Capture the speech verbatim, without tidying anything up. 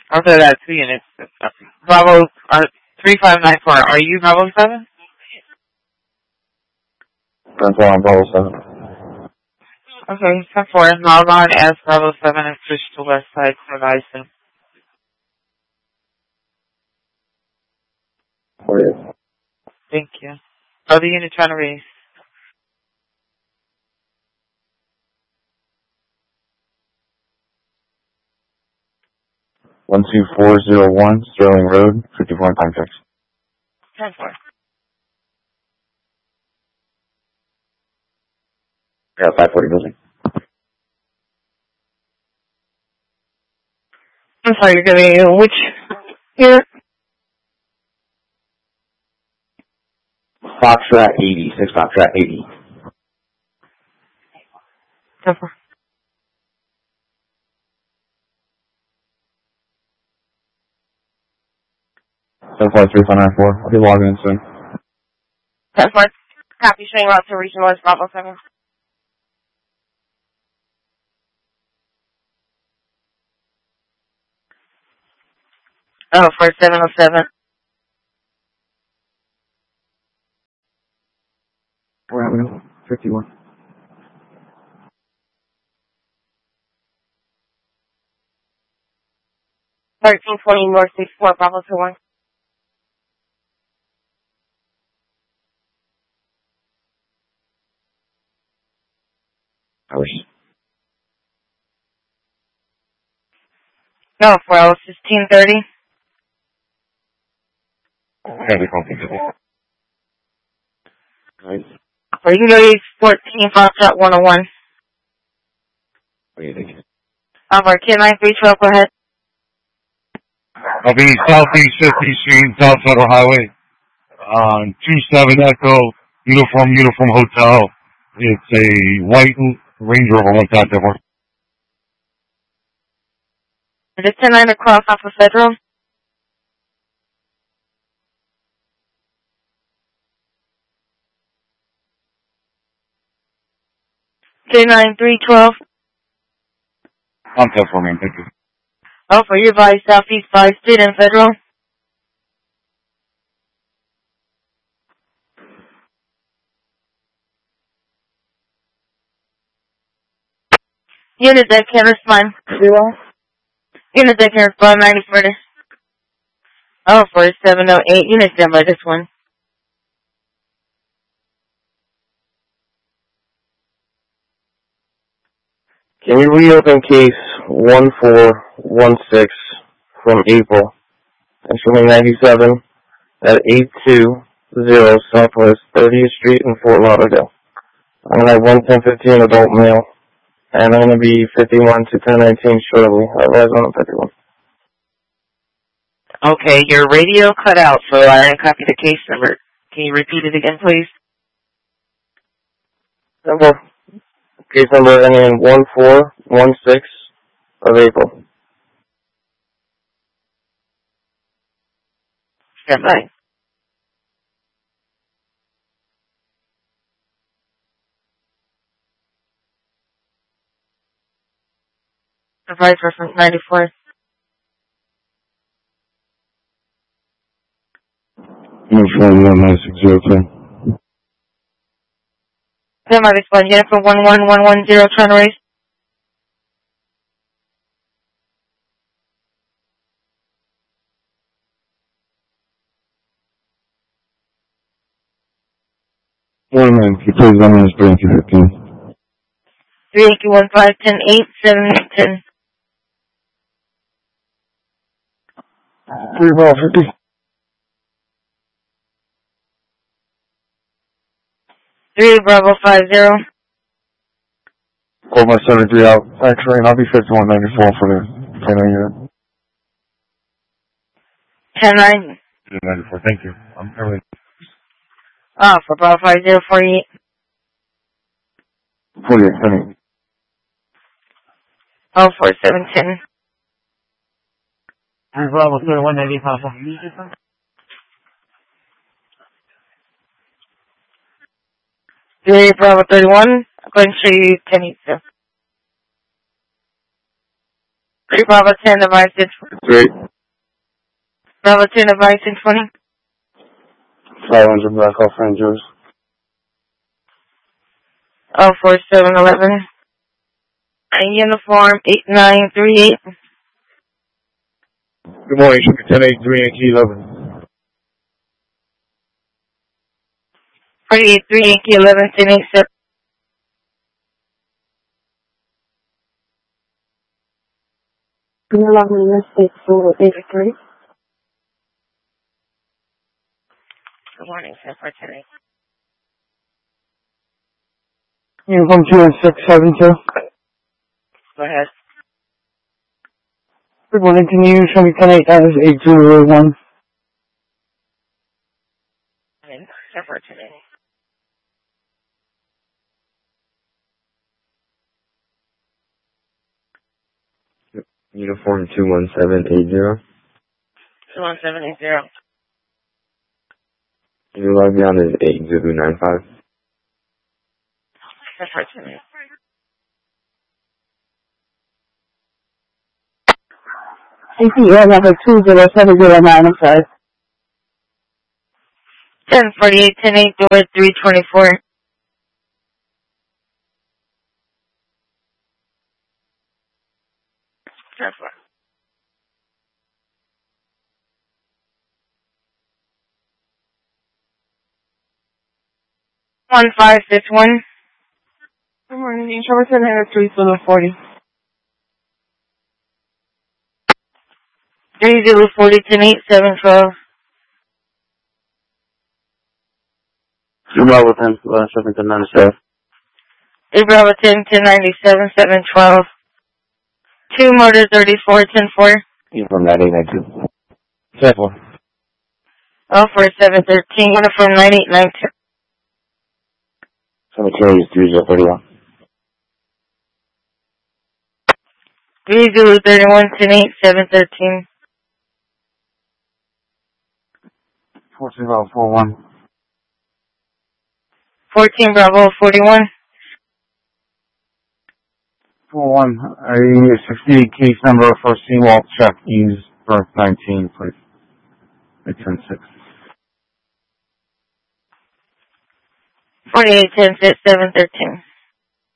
After that, two units. Bravo, uh, three five nine four. Are you Bravo seven? That's why I'm Bravo seven. Okay, ten four. Log on as Bravo seven and switch to west side for license. Oh, yeah. Thank you. Other unit trying to raise. one two four zero one Sterling Road, fifty-four time six. ten four. Yeah, five forty building. I'm sorry, you're giving which here? Foxtrot eighty, six Foxtrot eighty. ten four. seven four three five nine four. I'll be logging in soon. ten four. Copy, showing route to Regional West Bravo seven. Oh, for seven oh seven. Four Avenue, fifty-one. thirteen twenty North sixty-four, Bravo two one. Hours. No, for L sixteen thirty. Heavy phone. Right. For you know fourteen, Foxtrot one oh one. What do you think? Over, K nine three twelve, go ahead. I'll be Southeast fiftieth Street, South Federal Highway. On two seven Echo, Uniform, Uniform Hotel. It's a white Range Rover, one time different. Is it ten nine across off of Federal? K nine three twelve. I'm ten four, man, thank you. Oh, for your by Southeast five Street and Federal. Unit that can respond. Zero. Unit that can respond ninety further. Oh, for seven oh eight. Unit stand by this one. Can you reopen case one four one six from April? And showing ninety-seven at eight two zero Southwest thirtieth Street in Fort Lauderdale. I'm going to have one ten fifteen adult male. And I'm going to be fifty-one to ten nineteen shortly. Otherwise, I'm fifty-one. Okay, your radio cut out, so I didn't copy the case number. Can you repeat it again, please? Number. Case number ending in one four one six of April. Stand by. Advice reference ninety-four. Uniform one nine six zero ten. Stand by, respond. Jennifer one one one one zero, trying to raise. One man, can you please let me know three two fifteen? three eight one five ten eight seven ten. Three Bravo fifty. three Bravo five zero. Call my seventy-three out. X-ray, and I'll be fifty-one ninety-four for the final unit. ten nine. ninety-four, thank you. I'm everything. Oh, for Bravo five zero forty-eight. forty-eight, honey. Oh, for seven ten. three Bravo thirty-one ninety-five. three Bravo thirty-one. I'm going to show you ten eight. three Bravo ten device in Three. Bravo ten device in twenty. five hundred Black Hawk Rangers. Oh four seven eleven. And uniform eight nine three eight. Good morning, Sugar ten eight three Yankee eleven. forty-eight three Yankee eleven ten eight seven. Can you log me in six four eight three? Good morning, sir, for today. Uniform two and six seven two. Go ahead. Good morning, can you show me ten eight as eight zero one? Sir, for today. Uniform two one seven eight zero. two one seven eight zero. Can you log me on as eight zero nine five? Sir, for today. A P L number two zero seven zero nine, I'm sorry. ten forty-eight ten eight door three twenty-four. That's what. One five six one. Good morning, Insurance Center three Zulu forty. Three Zulu forty ten eight seven twelve. Two Bravo ten, seven ten ninety-seven. Three Bravo ten ten ninety seven seven twelve. Two Motor thirty four ten four. Uniform nine eight nine two. Ten four. Oh four seven thirteen. Uniform nine eight nine two. Cemetery is three zero thirty one. Three Zulu thirty one ten eight seven thirteen. Fourteen Bravo four one. Fourteen Bravo forty one. Four one. A sixty-eight case number for Seawall check. Use birth nineteen, please. Eight ten six. Forty eight ten six seven thirteen.